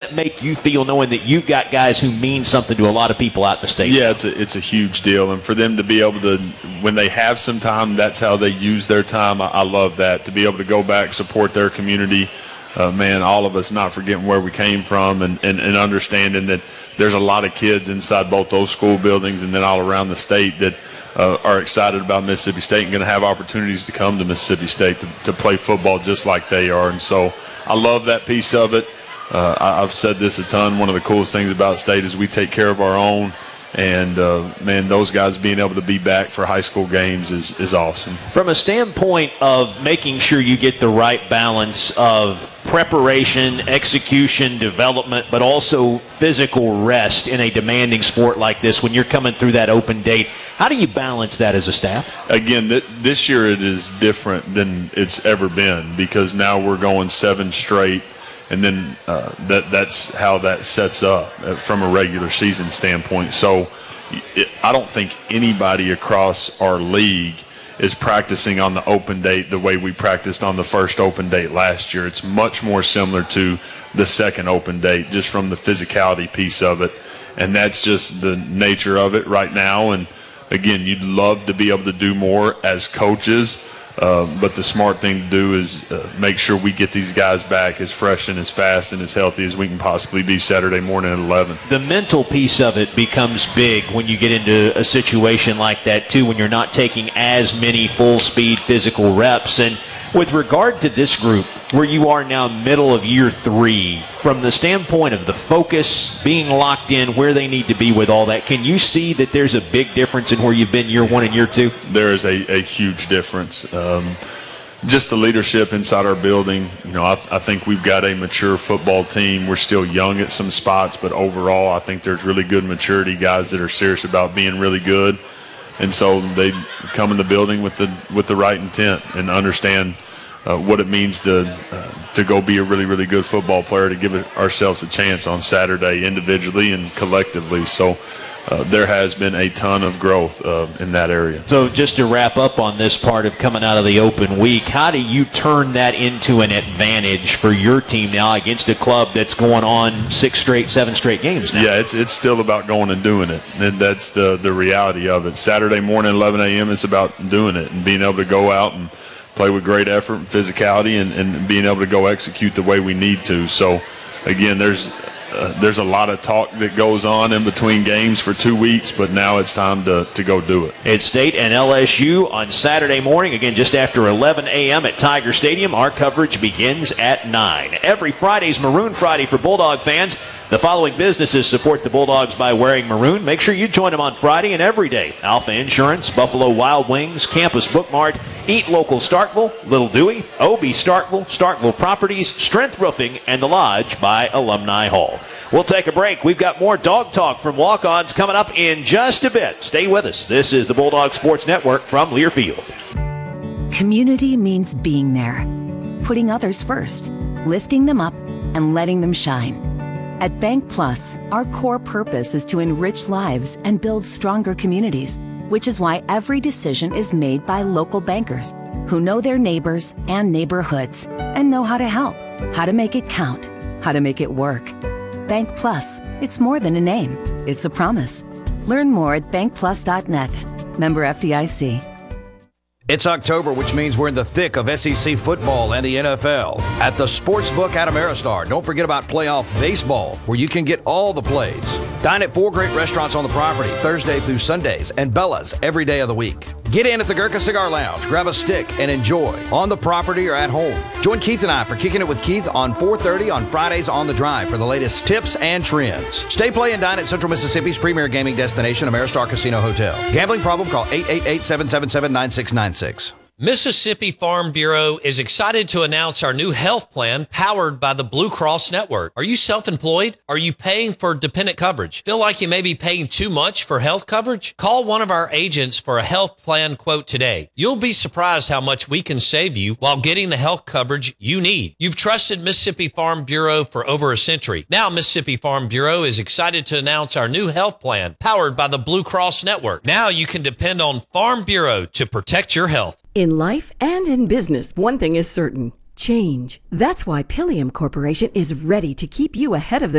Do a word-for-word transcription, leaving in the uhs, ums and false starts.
that make you feel knowing that you've got guys who mean something to a lot of people out in the state? Yeah, it's a, it's a huge deal. And for them to be able to, when they have some time, that's how they use their time. I, I love that. To be able to go back, support their community. Uh, man, all of us not forgetting where we came from and, and, and understanding that there's a lot of kids inside both those school buildings and then all around the state that uh, are excited about Mississippi State and going to have opportunities to come to Mississippi State to, to play football just like they are. And so I love that piece of it. Uh, I, I've said this a ton. One of the coolest things about State is we take care of our own. And, uh, man, those guys being able to be back for high school games is, is awesome. From a standpoint of making sure you get the right balance of preparation, execution, development, but also physical rest in a demanding sport like this when you're coming through that open date, how do you balance that as a staff? Again, th- this year it is different than it's ever been because now we're going seven straight. And then uh, that that's how that sets up from a regular season standpoint. So it, I don't think anybody across our league is practicing on the open date the way we practiced on the first open date last year. It's much more similar to the second open date, just from the physicality piece of it. And that's just the nature of it right now. And, again, you'd love to be able to do more as coaches. Uh, but the smart thing to do is uh, make sure we get these guys back as fresh and as fast and as healthy as we can possibly be Saturday morning at eleven. The mental piece of it becomes big when you get into a situation like that, too, when you're not taking as many full-speed physical reps. And with regard to this group, where you are now middle of year three, from the standpoint of the focus, being locked in, where they need to be with all that, can you see that there's a big difference in where you've been year one and year two? There is a, a huge difference. Um, just the leadership inside our building, you know, I, I think we've got a mature football team. We're still young at some spots, but overall I think there's really good maturity, guys that are serious about being really good. And so they come in the building with the with the right intent and understand uh, what it means to uh, to go be a really, really good football player, to give it ourselves a chance on Saturday individually and collectively. So uh, there has been a ton of growth uh, in that area. So just to wrap up on this part of coming out of the open week, how do you turn that into an advantage for your team now against a club that's going on six straight, seven straight games now? Yeah, it's it's still about going and doing it. And that's the, the reality of it. Saturday morning, eleven a.m., it's about doing it and being able to go out and play with great effort and physicality and, and being able to go execute the way we need to. So, again, there's uh, there's a lot of talk that goes on in between games for two weeks, but now it's time to, to go do it. It's State and L S U on Saturday morning, again, just after eleven a.m. at Tiger Stadium. Our coverage begins at nine. Every Friday's Maroon Friday for Bulldog fans. The following businesses support the Bulldogs by wearing maroon. Make sure you join them on Friday and every day. Alpha Insurance, Buffalo Wild Wings, Campus Bookmart, Eat Local Starkville, Little Dewey, O B Starkville, Starkville Properties, Strength Roofing, and The Lodge by Alumni Hall. We'll take a break. We've got more Dog Talk from Walk-Ons coming up in just a bit. Stay with us. This is the Bulldog Sports Network from Learfield. Community means being there, putting others first, lifting them up, and letting them shine. At Bank Plus, our core purpose is to enrich lives and build stronger communities, which is why every decision is made by local bankers who know their neighbors and neighborhoods and know how to help, how to make it count, how to make it work. Bank Plus, it's more than a name, it's a promise. Learn more at bank plus dot net. Member F D I C. It's October, which means we're in the thick of S E C football and the N F L. At the Sportsbook at Ameristar, don't forget about playoff baseball, where you can get all the plays. Dine at four great restaurants on the property, Thursday through Sundays, and Bella's every day of the week. Get in at the Gurkha Cigar Lounge, grab a stick, and enjoy on the property or at home. Join Keith and I for Kicking It with Keith on four thirty on Fridays on the Drive for the latest tips and trends. Stay, play, and dine at Central Mississippi's premier gaming destination, Ameristar Casino Hotel. Gambling problem? Call eight eight eight, seven seven seven, nine six nine six. Mississippi Farm Bureau is excited to announce our new health plan powered by the Blue Cross Network. Are you self-employed? Are you paying for dependent coverage? Feel like you may be paying too much for health coverage? Call one of our agents for a health plan quote today. You'll be surprised how much we can save you while getting the health coverage you need. You've trusted Mississippi Farm Bureau for over a century. Now Mississippi Farm Bureau is excited to announce our new health plan powered by the Blue Cross Network. Now you can depend on Farm Bureau to protect your health. In life and in business, one thing is certain: change. That's why Pilium Corporation is ready to keep you ahead of the